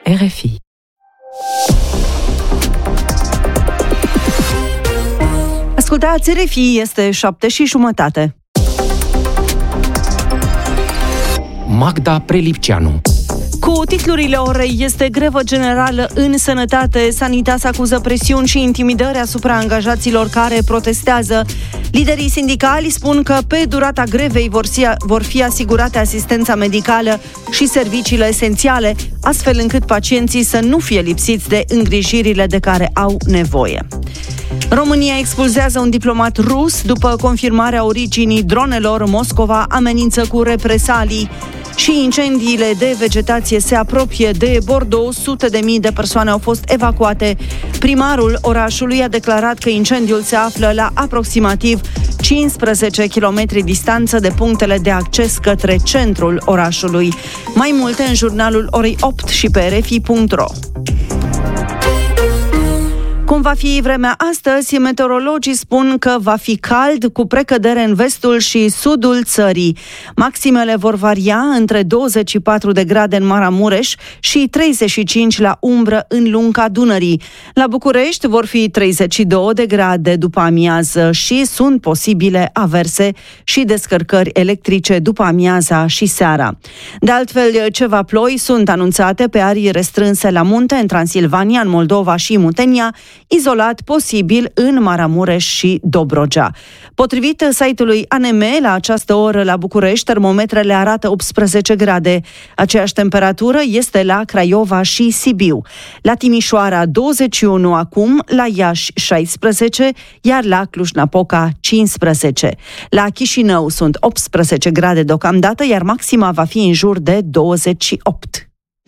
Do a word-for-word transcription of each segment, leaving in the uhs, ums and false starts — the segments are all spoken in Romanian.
R F I. Ascultați R F I, este șapte și jumătate. Magda Prelipceanu. Cu titlurile orei: este grevă generală în sănătate, Sanitas acuză presiuni și intimidări asupra angajaților care protestează. Liderii sindicali spun că pe durata grevei vor fi, vor fi asigurate asistența medicală și serviciile esențiale, astfel încât pacienții să nu fie lipsiți de îngrijirile de care au nevoie. România expulzează un diplomat rus după confirmarea originii dronelor. Moscova amenință cu represalii. Și incendiile de vegetație se apropie de Bordeaux. Sute de mii de persoane au fost evacuate. Primarul orașului a declarat că incendiul se află la aproximativ cincisprezece kilometri distanță de punctele de acces către centrul orașului. Mai multe în jurnalul orei opt și pe r f i punct r o. Cum va fi vremea astăzi? Meteorologii spun că va fi cald, cu precădere în vestul și sudul țării. Maximele vor varia între douăzeci și patru de grade în Maramureș și treizeci și cinci la umbră în lunga Dunării. La București vor fi treizeci și două de grade după amiază și sunt posibile averse și descărcări electrice după amiaza și seara. De altfel, ceva ploi sunt anunțate pe arii restrânse la munte, în Transilvania, în Moldova și Muntenia, izolat posibil în Maramureș și Dobrogea. Potrivit site-ului A N M, la această oră la București, termometrele arată optsprezece grade. Aceeași temperatură este la Craiova și Sibiu. La Timișoara douăzeci și unu acum, la Iași șaisprezece, iar la Cluj-Napoca cincisprezece. La Chișinău sunt optsprezece grade deocamdată, iar maxima va fi în jur de douăzeci și opt.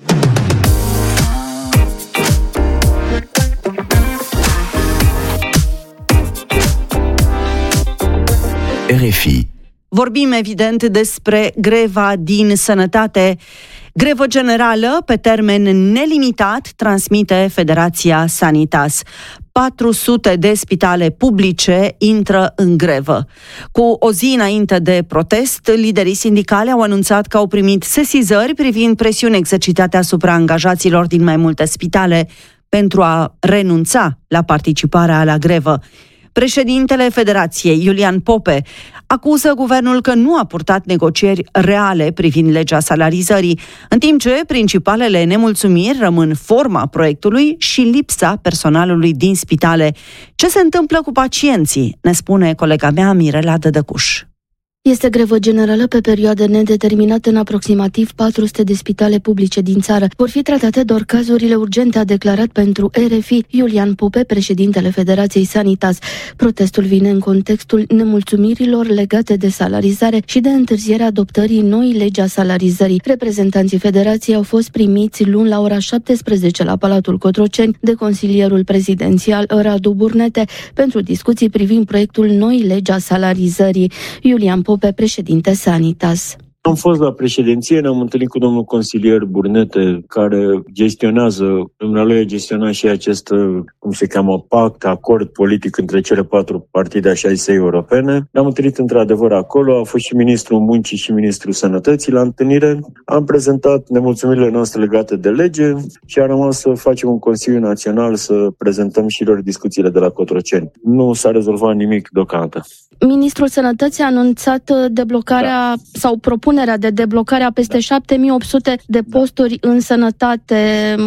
R F I. Vorbim evident despre greva din sănătate. Grevă generală pe termen nelimitat, transmite Federația Sanitas. patru sute de spitale publice intră în grevă. Cu o zi înainte de protest, liderii sindicali au anunțat că au primit sesizări privind presiuni exercitate asupra angajaților din mai multe spitale pentru a renunța la participarea la grevă. Președintele Federației, Iulian Pope, acuză guvernul că nu a purtat negocieri reale privind legea salarizării, în timp ce principalele nemulțumiri rămân forma proiectului și lipsa personalului din spitale. Ce se întâmplă cu pacienții? Ne spune colega mea Mirela Dădăcuș. Este grevă generală pe perioadă nedeterminată în aproximativ patru sute de spitale publice din țară. Vor fi tratate doar cazurile urgente, a declarat pentru R F I Iulian Pope, președintele Federației Sanitas. Protestul vine în contextul nemulțumirilor legate de salarizare și de întârzierea adoptării noii legi a salarizării. Reprezentanții Federației au fost primiți luni la ora șaptesprezece la Palatul Cotroceni de consilierul prezidențial Radu Burnete pentru discuții privind proiectul noii legi a salarizării. Iulian Pope, președinte Sanitas. Am fost la președinție, ne-am întâlnit cu domnul consilier Burnete, care gestionează, dumnealui a gestionat și acest, cum se cheamă, pact, acord politic între cele patru partide așa zise europene. Ne-am întâlnit într-adevăr acolo, a fost și ministrul muncii și ministrul sănătății la întâlnire. Am prezentat nemulțumirile noastre legate de lege și a rămas să facem un Consiliu Național, să prezentăm și lor discuțiile de la Cotroceni. Nu s-a rezolvat nimic deocamdată. Ministrul Sănătății a anunțat deblocarea da. sau propunerea de deblocare a peste șapte mii opt sute de posturi da. în sănătate.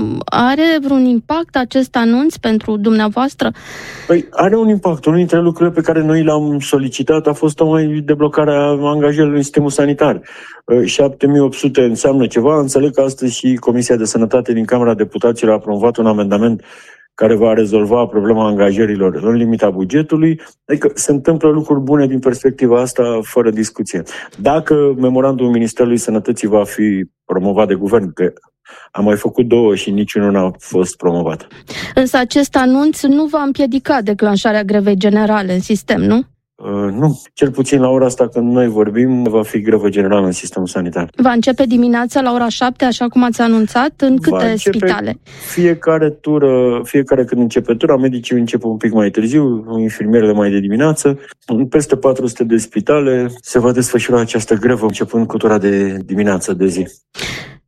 Are vreun impact acest anunț pentru dumneavoastră? Păi are un impact. Unul dintre lucrurile pe care noi le-am solicitat a fost tocmai deblocarea angajărilor în sistemul sanitar. șapte mii opt sute înseamnă ceva. Înțeleg că astăzi și Comisia de Sănătate din Camera Deputaților a aprovat un amendament care va rezolva problema angajărilor în limita bugetului. Adică se întâmplă lucruri bune din perspectiva asta, fără discuție. Dacă memorandumul Ministerului Sănătății va fi promovat de guvern, că am mai făcut două și niciunul n-a fost promovat. Însă acest anunț nu va împiedica declanșarea grevei generale în sistem, nu? Uh, nu. Cel puțin la ora asta când noi vorbim, va fi grevă generală în sistemul sanitar. Va începe dimineața la ora șapte, așa cum ați anunțat, în câte spitale? Fiecare tură, fiecare când începe tura, medicii încep un pic mai târziu, infirmierele mai de dimineață. În peste patru sute de spitale se va desfășura această grevă începând cu tura de dimineață de zi.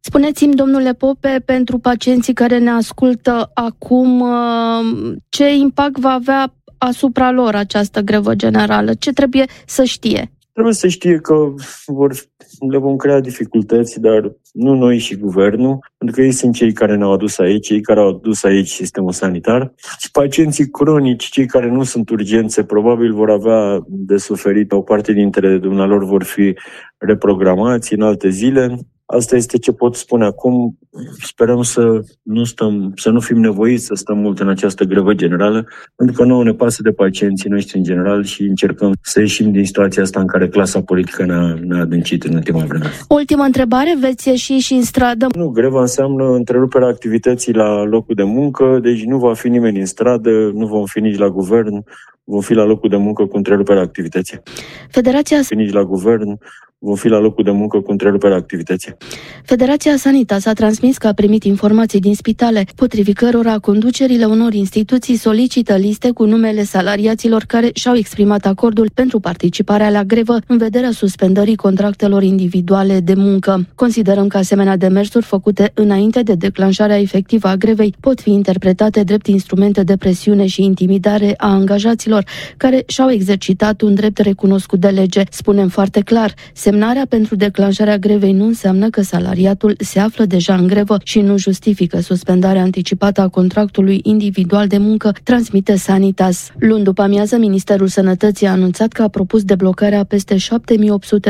Spuneți-mi, domnule Pope, pentru pacienții care ne ascultă acum, ce impact va avea asupra lor această grevă generală? Ce trebuie să știe? Trebuie să știe că vor, le vom crea dificultăți, dar nu noi și guvernul, pentru că ei sunt cei care ne-au adus aici, cei care au adus aici sistemul sanitar. Și pacienții cronici, cei care nu sunt urgențe, probabil vor avea de suferit. O parte dintre dumnealor vor fi reprogramați în alte zile. Asta este ce pot spune acum. Sperăm să nu stăm, să nu fim nevoiți să stăm mult în această grevă generală, pentru că nouă ne pasă de pacienții noștri în general și încercăm să ieșim din situația asta în care clasa politică ne-a, ne-a adâncit în ultima vreme. Ultima întrebare, veți ieși și în stradă? Nu, greva înseamnă întreruperea activității la locul de muncă, deci nu va fi nimeni în stradă, nu vom fi nici la guvern, vom fi la locul de muncă cu întreruperea activității. Federația... Nici la guvern, vom fi la locul de muncă cu întreruperea activității. Federația Sanitas a transmis că a primit informații din spitale, potrivit cărora conducerile unor instituții solicită liste cu numele salariaților care și-au exprimat acordul pentru participarea la grevă în vederea suspendării contractelor individuale de muncă. Considerăm că asemenea demersuri făcute înainte de declanșarea efectivă a grevei pot fi interpretate drept instrumente de presiune și intimidare a angajaților care și-au exercitat un drept recunoscut de lege. Spunem foarte clar, semnarea pentru declanșarea grevei nu înseamnă că salariatul se află deja în grevă și nu justifică suspendarea anticipată a contractului individual de muncă, transmite Sanitas. Luni după amiază, Ministerul Sănătății a anunțat că a propus deblocarea peste șapte mii opt sute